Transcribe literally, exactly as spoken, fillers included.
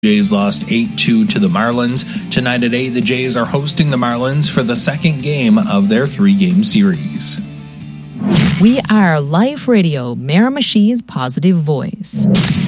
Jays lost eight two to the Marlins. Tonight at eight, the Jays are hosting the Marlins for the second game of their three-game series. We are Life Radio, Miramichi's positive voice.